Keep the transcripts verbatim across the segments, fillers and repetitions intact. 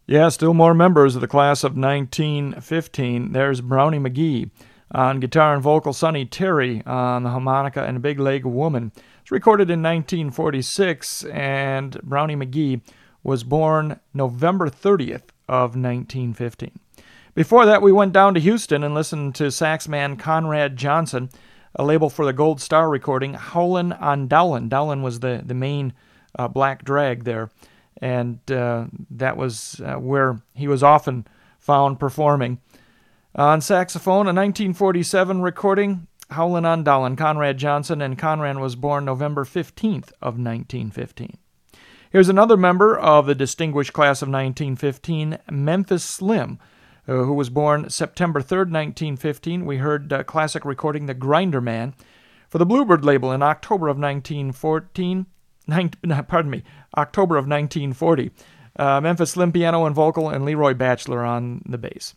Yeah, still more members of the class of nineteen fifteen. There's Brownie McGhee on guitar and vocal, Sonny Terry on the harmonica, and Big Leg Woman. It's recorded in nineteen forty-six, and Brownie McGhee was born November thirtieth of nineteen fifteen. Before that, we went down to Houston and listened to saxman Conrad Johnson, a label for the Gold Star recording, Howlin' on Dowlin'. Dowlin was the, the main uh, black drag there. And uh, that was uh, where he was often found performing. On saxophone, a nineteen forty-seven recording, Howlin' on Dowlin', Conrad Johnson, and Conrad was born November fifteenth of nineteen fifteen. Here's another member of the distinguished class of nineteen fifteen, Memphis Slim, uh, who was born September third, nineteen fifteen. We heard uh, classic recording The Grinder Man for the Bluebird label in October of nineteen fourteen. Nine, pardon me, October of nineteen forty. Uh, Memphis Slim piano and vocal, and Leroy Batchelor on the bass.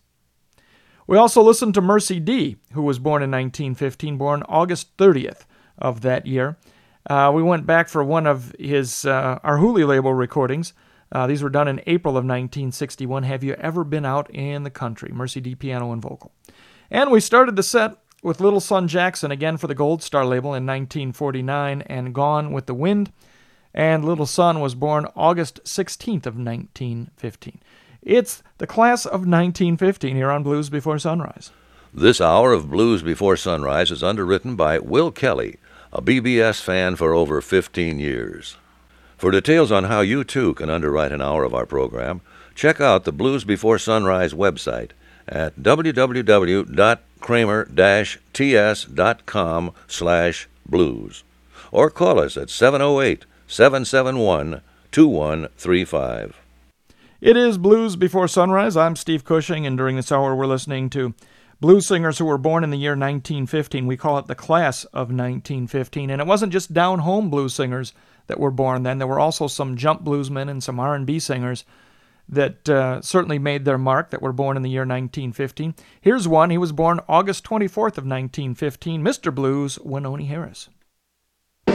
We also listened to Mercy D, who was born in nineteen fifteen, born August thirtieth of that year. Uh, we went back for one of his uh, Arhoolie label recordings. Uh, these were done in April of nineteen sixty-one. Have You Ever Been Out in the Country? Mercy D piano and vocal. And we started the set with Little Son Jackson, again for the Gold Star label in nineteen forty-nine, and Gone with the Wind. And Little Son was born August sixteenth of nineteen fifteen. It's the class of nineteen fifteen here on Blues Before Sunrise. This hour of Blues Before Sunrise is underwritten by Will Kelly, a B B S fan for over fifteen years. For details on how you too can underwrite an hour of our program, check out the Blues Before Sunrise website at w w w dot kramer dash t s dot com slash blues or call us at seven oh eight, seven seven one, two one three five. It is Blues Before Sunrise. I'm Steve Cushing, and during this hour we're listening to blues singers who were born in the year nineteen fifteen. We call it the class of nineteen fifteen, and it wasn't just down-home blues singers that were born then. There were also some jump bluesmen and some R and B singers that uh, certainly made their mark that were born in the year nineteen fifteen. Here's one. He was born August twenty-fourth of nineteen fifteen, Mister Blues, Wynonie Harris.